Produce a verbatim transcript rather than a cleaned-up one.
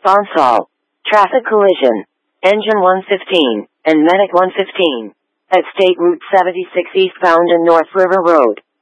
Bonsall. Traffic collision. Engine one fifteen and Medic one fifteen at State Route seventy-six eastbound and North River Road.